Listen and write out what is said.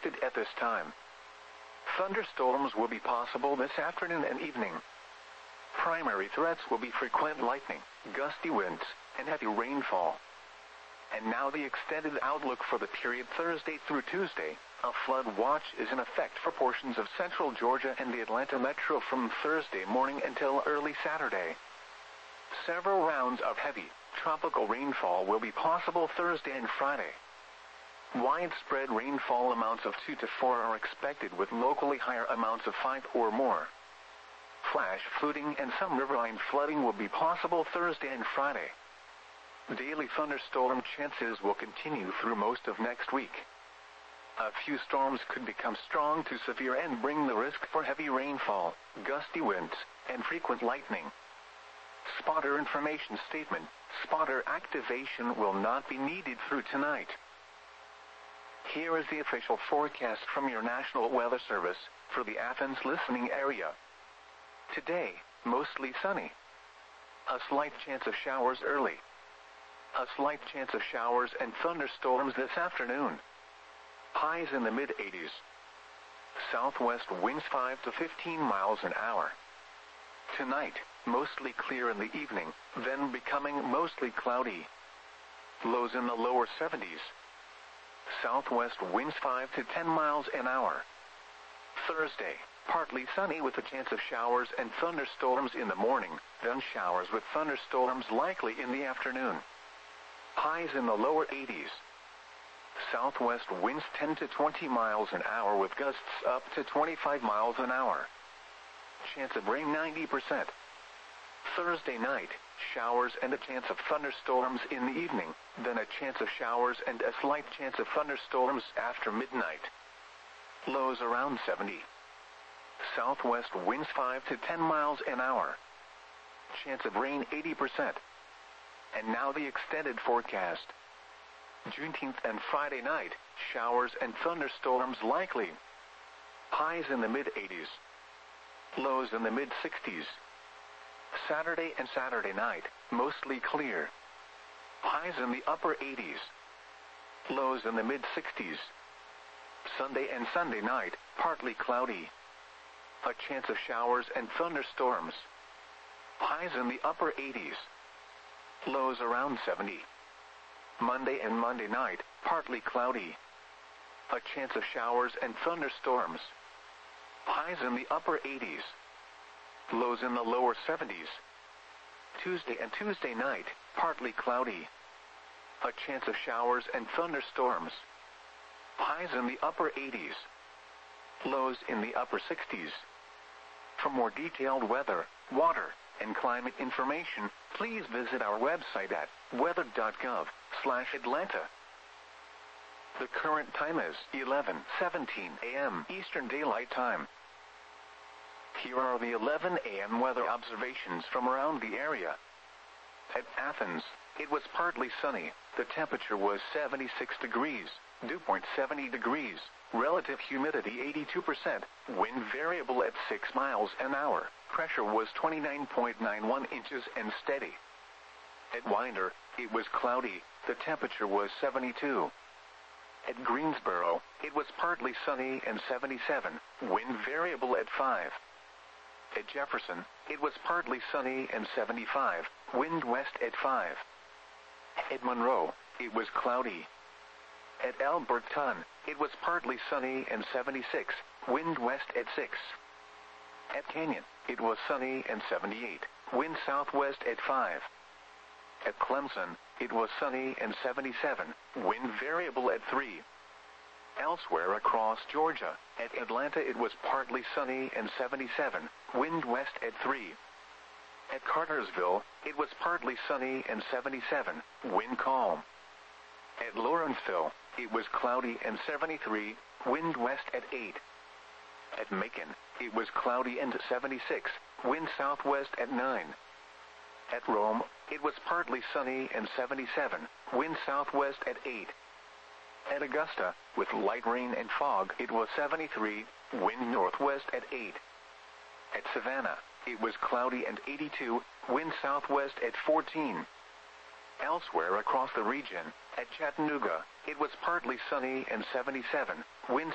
expected at this time. Thunderstorms will be possible this afternoon and evening. Primary threats will be frequent lightning, gusty winds, and heavy rainfall. And now the extended outlook for the period Thursday through Tuesday. A flood watch is in effect for portions of central Georgia and the Atlanta metro from Thursday morning until early Saturday. Several rounds of heavy, tropical rainfall will be possible Thursday and Friday. Widespread rainfall amounts of 2 to 4 are expected with locally higher amounts of 5 or more. Flash flooding and some riverine flooding will be possible Thursday and Friday. Daily thunderstorm chances will continue through most of next week. A few storms could become strong to severe and bring the risk for heavy rainfall, gusty winds, and frequent lightning. Spotter information statement: spotter activation will not be needed through tonight. Here is the official forecast from your National Weather Service for the Athens listening area. Today, mostly sunny. A slight chance of showers early. A slight chance of showers and thunderstorms this afternoon. Highs in the mid-80s. Southwest winds 5 to 15 miles an hour. Tonight, mostly clear in the evening, then becoming mostly cloudy. Lows in the lower 70s. Southwest winds 5 to 10 miles an hour. Thursday, partly sunny with a chance of showers and thunderstorms in the morning, then showers with thunderstorms likely in the afternoon. Highs in the lower 80s. Southwest winds 10 to 20 miles an hour with gusts up to 25 miles an hour. Chance of rain 90%. Thursday night, showers and a chance of thunderstorms in the evening, then a chance of showers and a slight chance of thunderstorms after midnight. Lows around 70. Southwest winds 5 to 10 miles an hour. Chance of rain 80%. And now the extended forecast. Juneteenth and Friday night, showers and thunderstorms likely. Highs in the mid-80s. Lows in the mid-60s. Saturday and Saturday night, mostly clear. Highs in the upper 80s. Lows in the mid-60s. Sunday and Sunday night, partly cloudy. A chance of showers and thunderstorms. Highs in the upper 80s. Lows around 70. Monday and Monday night, partly cloudy. A chance of showers and thunderstorms. Highs in the upper 80s. Lows in the lower 70s. Tuesday and Tuesday night, partly cloudy. A chance of showers and thunderstorms. Highs in the upper 80s. Lows in the upper 60s. For more detailed weather, water, and climate information, please visit our website at weather.gov/Atlanta. The current time is 11:17 a.m. Eastern Daylight Time. Here are the 11 a.m. weather observations from around the area. At Athens, it was partly sunny. The temperature was 76 degrees, dew point 70 degrees, relative humidity 82%, wind variable at 6 miles an hour, pressure was 29.91 inches and steady. At Winder, it was cloudy. The temperature was 72. At Greensboro, it was partly sunny and 77, wind variable at 5. At Jefferson, it was partly sunny and 75, wind west at 5. At Monroe, it was cloudy. At Alberton, it was partly sunny and 76, wind west at 6. At Canyon, it was sunny and 78, wind southwest at 5. At Clemson, it was sunny and 77, wind variable at 3. Elsewhere across Georgia, at Atlanta it was partly sunny and 77, wind west at 3. At Cartersville, it was partly sunny and 77, wind calm. At Lawrenceville, it was cloudy and 73, wind west at 8. At Macon, it was cloudy and 76, wind southwest at 9. At Rome, it was partly sunny and 77, wind southwest at 8. At Augusta, with light rain and fog, it was 73, wind northwest at 8. At Savannah, it was cloudy and 82, wind southwest at 14. Elsewhere across the region, at Chattanooga, it was partly sunny and 77, wind